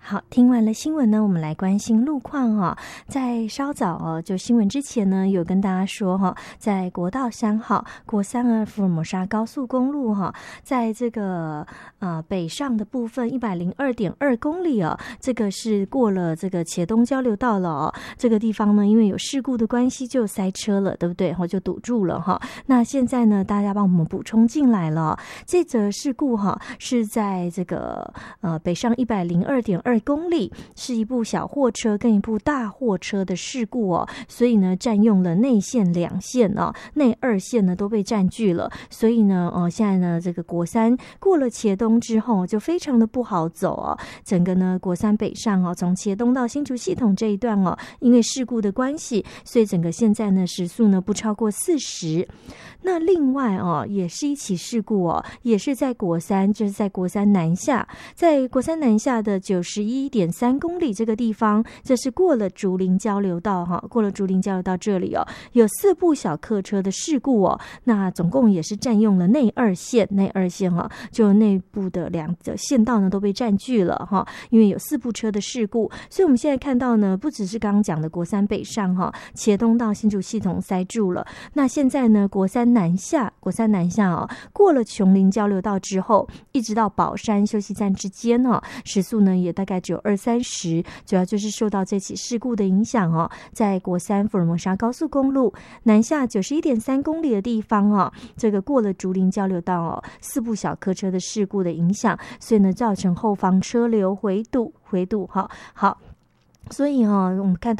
好，听完了新闻呢，我们来关心路况哈。在稍早就新闻之前呢，有跟大家说哈，在国道3号过32福尔摩沙高速公路哈，在这个北上的部分102.2公里哦，这个是过了这个茄东交流道了哦。这个地方呢，因为有事故的关系就塞车了，对不对？然后就堵住了哈。那现在呢，大家帮我们补充进来了，这则事故哈是在这个北上102.2公里，是一部小货车跟一部大货车的事故哦，所以呢占用了内线2线哦，内2线呢都被占据了，所以呢现在呢这个国三过了茄东之后就非常的不好走哦，整个呢国三北上哦，从茄东到新竹系统这一段哦，因为事故的关系，所以整个现在呢时速呢不超过40。那另外哦，也是一起事故哦，也是在国三，就是在国三南下，在国三南下的91.3公里这个地方，这是过了竹林交流道哈，过了竹林交流道这里哦，有4部小客车的事故哦，那总共也是占用了内2线哈，就内部的2个线道呢都被占据了哈，因为有4部车的事故，所以我们现在看到呢，不只是刚刚讲的国三北上哈，茄东到新竹系统塞住了，那现在呢国三南下哦，过了琼林交流道之后，一直到宝山休息站之间哦，时速呢也大概只有20-30，主要就是受到这起事故的影响哦，在国三福尔摩沙高速公路南下91.3公里的地方哦，这个过了竹林交流道哦，4部小客车的事故的影响，所以呢造成后方车流回堵好，所以我们看到